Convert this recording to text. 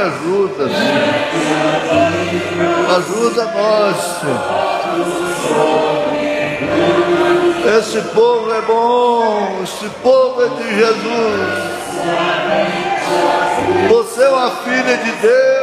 ajuda, Senhor. Ajuda nós, Senhor. Esse povo é bom, esse povo é de Jesus. Você é uma filha de Deus.